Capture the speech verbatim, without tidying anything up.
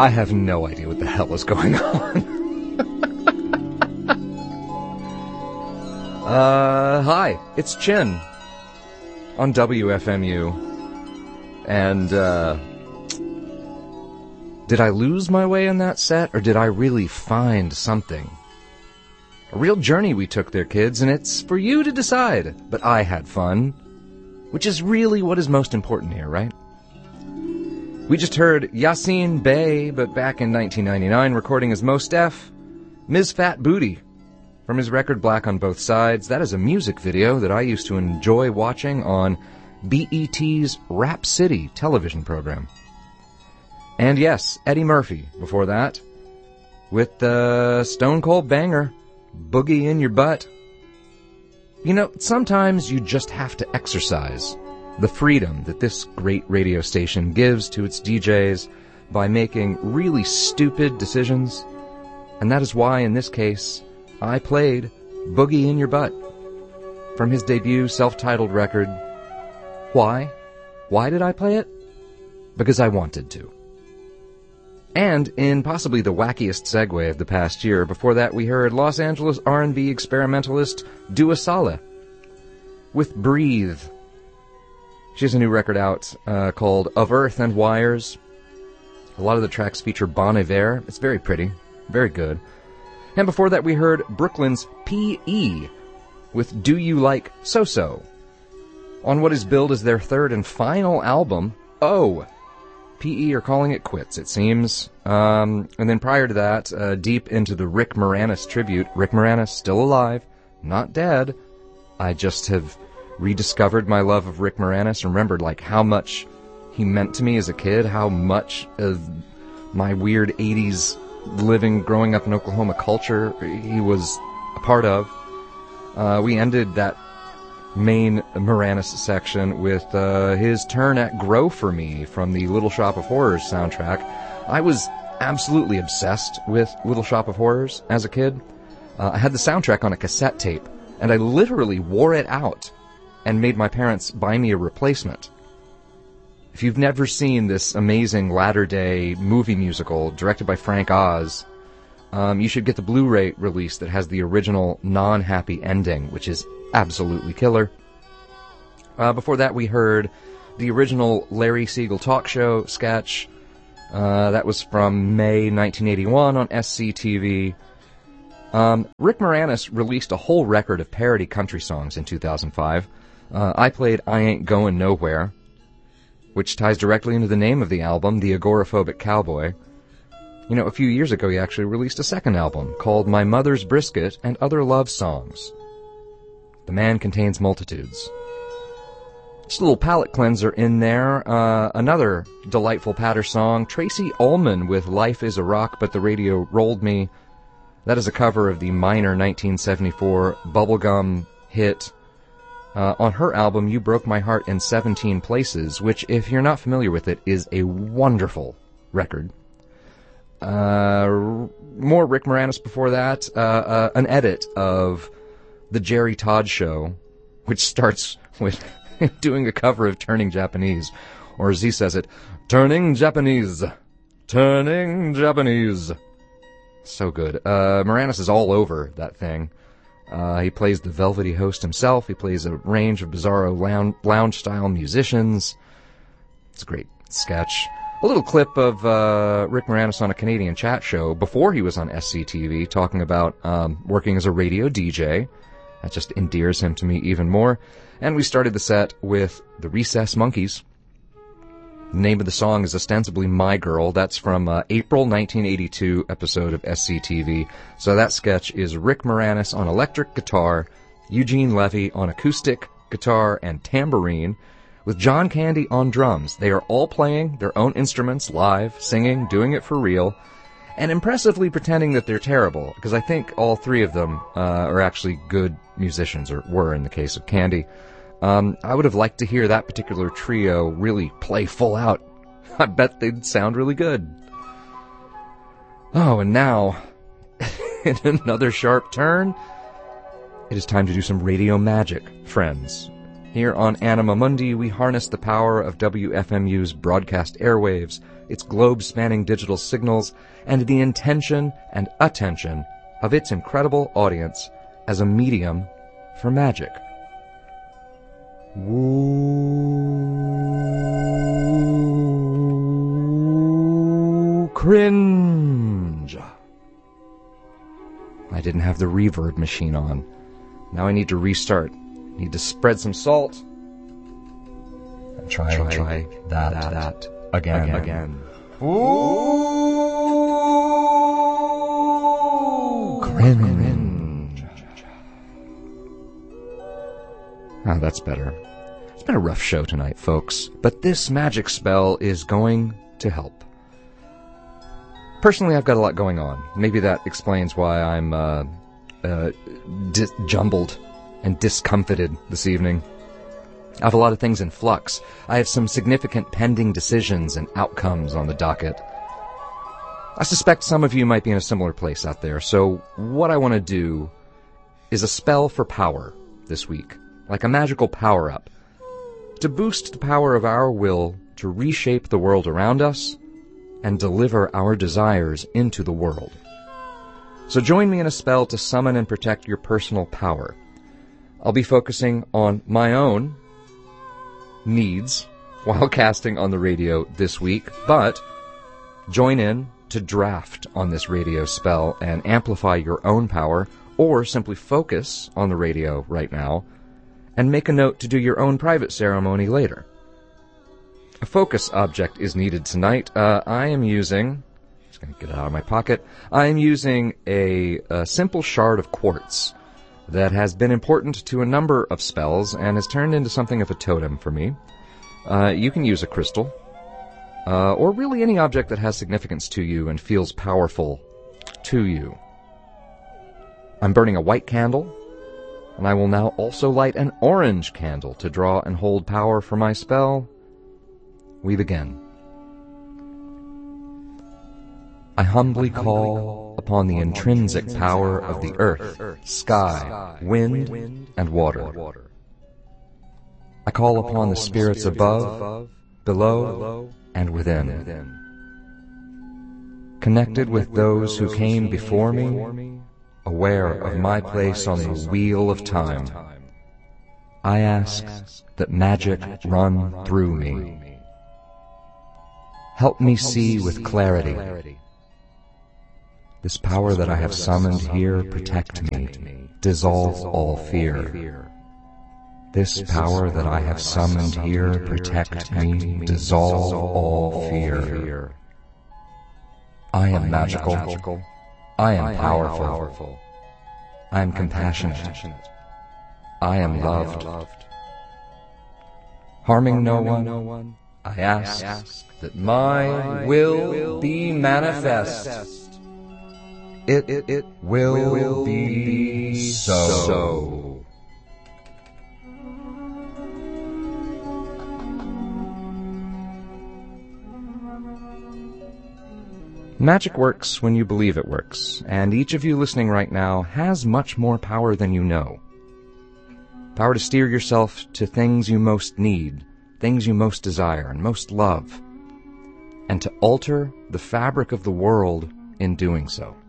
I have no idea what the hell is going on. uh, hi, it's Chin on W F M U. And, uh... did I lose my way in that set, or did I really find something? A real journey we took there, kids, and it's for you to decide. But I had fun, which is really what is most important here, right? We just heard Yasin Bey, but back in nineteen ninety-nine, recording as Mos Def, Miz Fat Booty, from his record Black on Both Sides. That is a music video that I used to enjoy watching on B E T's Rap City television program. And yes, Eddie Murphy before that, with the Stone Cold banger, Boogie in Your Butt. You know, sometimes you just have to exercise the freedom that this great radio station gives to its D Js by making really stupid decisions. And that is why, in this case, I played Boogie in Your Butt from his debut self-titled record. Why? Why did I play it? Because I wanted to. And in possibly the wackiest segue of the past year, before that we heard Los Angeles R and B experimentalist Dua Saleh with Breathe. She has a new record out uh, called Of Earth and Wires. A lot of the tracks feature Bon Iver. It's very pretty, very good. And before that we heard Brooklyn's P E with Do You Like So-So on what is billed as their third and final album, Oh! P E are calling it quits, it seems. Um, and then prior to that, uh, deep into the Rick Moranis tribute. Rick Moranis, still alive, not dead. I just have rediscovered my love of Rick Moranis and remembered, like, how much he meant to me as a kid, how much of my weird eighties living, growing up in Oklahoma culture he was a part of. Uh, we ended that main Moranis section with uh, his turn at Grow For Me from the Little Shop of Horrors soundtrack. I was absolutely obsessed with Little Shop of Horrors as a kid. Uh, I had the soundtrack on a cassette tape, and I literally wore it out and made my parents buy me a replacement. If you've never seen this amazing latter-day movie musical directed by Frank Oz, um, you should get the Blu-ray release that has the original non-happy ending, which is absolutely killer. Uh, before that, we heard the original Larry Siegel talk show sketch. Uh, that was from May nineteen eighty-one on S C T V. Um, Rick Moranis released a whole record of parody country songs in two thousand five. Uh, I played I Ain't Goin' Nowhere, which ties directly into the name of the album, The Agoraphobic Cowboy. You know, a few years ago he actually released a second album called My Mother's Brisket and Other Love Songs. The man contains multitudes. Just a little palate cleanser in there. Uh, another delightful patter song, Tracy Ullman with Life is a Rock, But the Radio Rolled Me. That is a cover of the minor nineteen seventy-four bubblegum hit. Uh, on her album, You Broke My Heart in seventeen Places, which, if you're not familiar with it, is a wonderful record. Uh, more Rick Moranis before that. Uh, uh, an edit of The Jerry Todd Show, which starts with doing a cover of Turning Japanese, or as he says it, Turning Japanese, Turning Japanese. So good. Uh, Moranis is all over that thing. Uh, he plays the velvety host himself. He plays a range of bizarro lounge, lounge-style musicians. It's a great sketch. A little clip of uh, Rick Moranis on a Canadian chat show before he was on S C T V talking about um, working as a radio D J. That just endears him to me even more. And we started the set with the Recess Monkeys. The name of the song is ostensibly My Girl. That's from uh, April nineteen eighty-two episode of S C T V. So that sketch is Rick Moranis on electric guitar, Eugene Levy on acoustic guitar and tambourine, with John Candy on drums. They are all playing their own instruments live, singing, doing it for real, and impressively pretending that they're terrible, because I think all three of them uh, are actually good musicians, or were in the case of Candy. Um, I would have liked to hear that particular trio really play full out. I bet they'd sound really good. Oh, and now, in another sharp turn, it is time to do some radio magic, friends. Here on Anima Mundi, we harness the power of W F M U's broadcast airwaves, its globe-spanning digital signals, and the intention and attention of its incredible audience as a medium for magic. Woo cringe. I didn't have the reverb machine on. Now I need to restart. Need to spread some salt. And try, try, try that, that, that again, again. again. Ooh, cringe. Ah, that's better. It's been a rough show tonight, folks, but this magic spell is going to help. Personally, I've got a lot going on. Maybe that explains why I'm uh, uh, di- jumbled and discomfited this evening. I have a lot of things in flux. I have some significant pending decisions and outcomes on the docket. I suspect some of you might be in a similar place out there, so what I want to do is a spell for power this week, like a magical power-up, to boost the power of our will to reshape the world around us and deliver our desires into the world. So join me in a spell to summon and protect your personal power. I'll be focusing on my own needs while casting on the radio this week, but join in to draft on this radio spell and amplify your own power, or simply focus on the radio right now and make a note to do your own private ceremony later. A focus object is needed tonight. Uh, I am using, just going to get it out of my pocket, I am using a, a simple shard of quartz that has been important to a number of spells and has turned into something of a totem for me. Uh, you can use a crystal, uh, or really any object that has significance to you and feels powerful to you. I'm burning a white candle, and I will now also light an orange candle to draw and hold power for my spell. We begin. I humbly call upon the intrinsic power of the earth, sky, wind, and water. I call upon the spirits above, below, and within. Connected with those who came before me, aware of my place on the wheel of time, I ask that magic run through me. Help me see with clarity. This power that I have summoned here, protect me, dissolve all fear. This power that I have summoned here, protect me, dissolve all fear. I am magical. I am powerful. I am compassionate. I am loved. Harming no one, I ask that my will be manifest. It, it, it will, will be so. so. Magic works when you believe it works, and each of you listening right now has much more power than you know. Power to steer yourself to things you most need, things you most desire and most love, and to alter the fabric of the world in doing so.